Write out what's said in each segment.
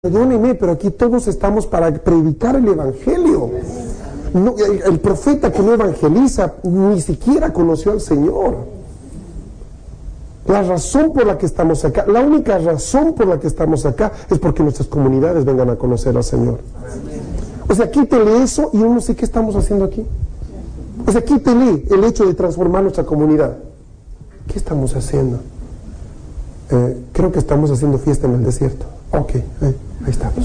Perdóneme, pero aquí todos estamos para predicar el Evangelio. No, el profeta que no evangeliza ni siquiera conoció al Señor. La razón por la que estamos acá, la única razón por la que estamos acá es porque nuestras comunidades vengan a conocer al Señor. O sea, quítele eso y yo no sé qué estamos haciendo aquí. O sea, quítele el hecho de transformar nuestra comunidad. ¿Qué estamos haciendo? Creo que estamos haciendo fiesta en el desierto. Ok, ahí estamos.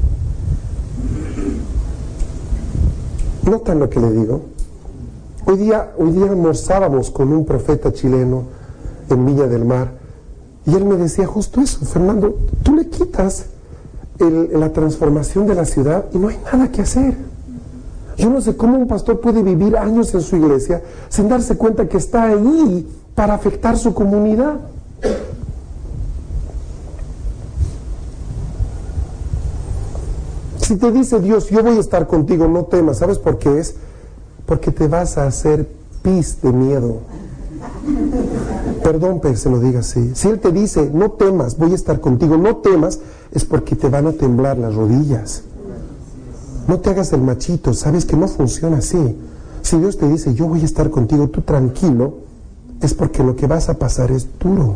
¿Notan lo que le digo? Hoy día almorzábamos con un profeta chileno en Viña del Mar y él me decía justo eso: Fernando, tú le quitas la transformación de la ciudad y no hay nada que hacer. Yo no sé cómo un pastor puede vivir años en su iglesia sin darse cuenta que está ahí para afectar su comunidad. Si te dice Dios, yo voy a estar contigo, no temas, ¿sabes por qué es? Porque te vas a hacer pis de miedo. Perdón que se lo diga así. Si Él te dice, no temas, voy a estar contigo, no temas, es porque te van a temblar las rodillas. No te hagas el machito, sabes que no funciona así. Si Dios te dice, yo voy a estar contigo, tú tranquilo, es porque lo que vas a pasar es duro.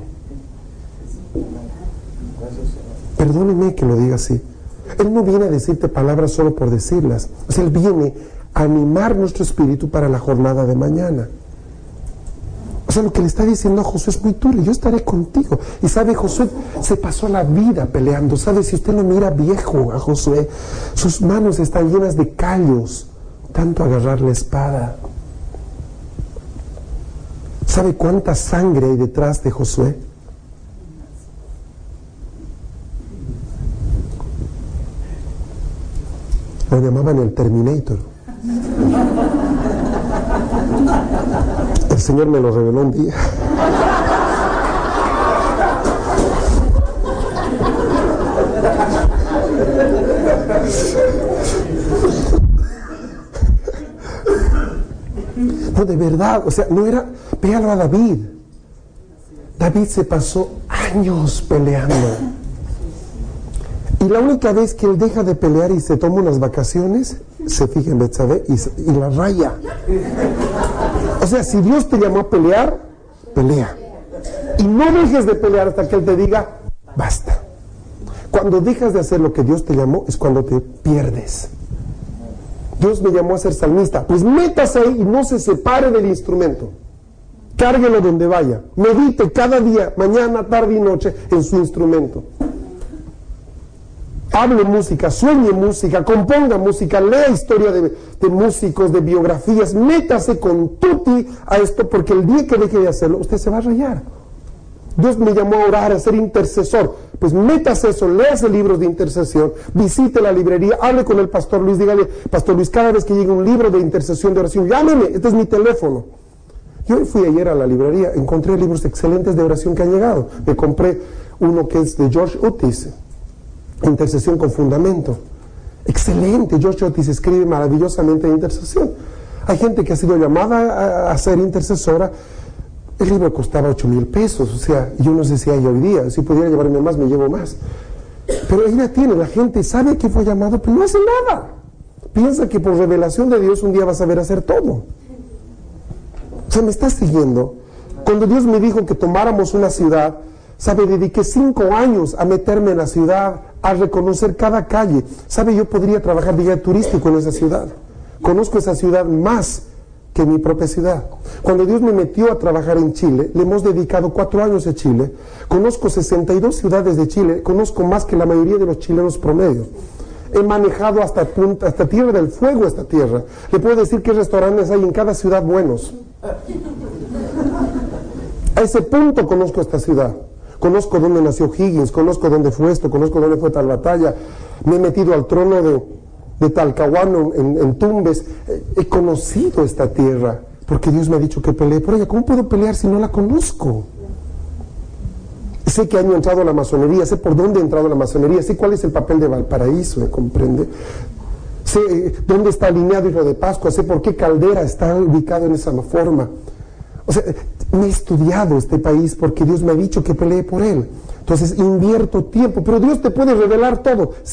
Perdóneme que lo diga así. Él no viene a decirte palabras solo por decirlas. O sea, Él viene a animar nuestro espíritu para la jornada de mañana. O sea, lo que le está diciendo a Josué es muy duro. Yo estaré contigo. Y sabe, Josué se pasó la vida peleando. Sabe, si usted lo mira viejo a Josué, sus manos están llenas de callos, tanto agarrar la espada. ¿Sabe cuánta sangre hay detrás de Josué? Lo llamaban el Terminator. El Señor me lo reveló un día. No, de verdad, o sea, no era... Véalo a David. David se pasó años peleando. Y la única vez que él deja de pelear y se toma unas vacaciones, se fija en Betsabé y la raya. O sea, si Dios te llamó a pelear, pelea. Y no dejes de pelear hasta que Él te diga, basta. Cuando dejas de hacer lo que Dios te llamó, es cuando te pierdes. Dios me llamó a ser salmista. Pues métase ahí y no se separe del instrumento. Cárguelo donde vaya. Medite cada día, mañana, tarde y noche, en su instrumento. Hable música, sueñe música, componga música, lea historia de músicos, de biografías, métase con tutti a esto, porque el día que deje de hacerlo, usted se va a rayar. Dios me llamó a orar, a ser intercesor. Pues métase eso, léase libros de intercesión, visite la librería, hable con el pastor Luis, dígale, Pastor Luis, cada vez que llegue un libro de intercesión, de oración, llámeme, este es mi teléfono. Yo fui ayer a la librería, encontré libros excelentes de oración que han llegado. Me compré uno que es de George Otis, Intercesión con Fundamento. Excelente, George Otis escribe maravillosamente de intercesión. Hay gente que ha sido llamada a ser intercesora. El libro costaba 8,000 pesos, o sea, yo no sé si hay hoy día. Si pudiera llevarme más, me llevo más. Pero ella tiene, la gente sabe que fue llamado, pero no hace nada. Piensa que por revelación de Dios un día va a saber hacer todo. O sea, ¿me estás siguiendo? Cuando Dios me dijo que tomáramos una ciudad, ¿sabe? Dediqué 5 años a meterme en la ciudad, a reconocer cada calle. ¿Sabe? Yo podría trabajar de guía turístico en esa ciudad. Conozco esa ciudad más que mi propia ciudad. Cuando Dios me metió a trabajar en Chile, le hemos dedicado 4 años a Chile. Conozco 62 ciudades de Chile, conozco más que la mayoría de los chilenos promedio. He manejado hasta Tierra del Fuego esta tierra. Le puedo decir qué restaurantes hay en cada ciudad buenos. A ese punto conozco esta ciudad. Conozco dónde nació Higgins, conozco dónde fue esto, conozco dónde fue tal batalla. Me he metido al trono de Talcahuano en Tumbes. He conocido esta tierra porque Dios me ha dicho que pelee por ella. ¿Cómo puedo pelear si no la conozco? Sé que han entrado a la masonería, sé por dónde ha entrado la masonería, sé cuál es el papel de Valparaíso, ¿me comprende? Sé dónde está alineado Isla de Pascua, sé por qué Caldera está ubicado en esa forma. O sea, me he estudiado este país porque Dios me ha dicho que pelee por él. Entonces invierto tiempo, pero Dios te puede revelar todo.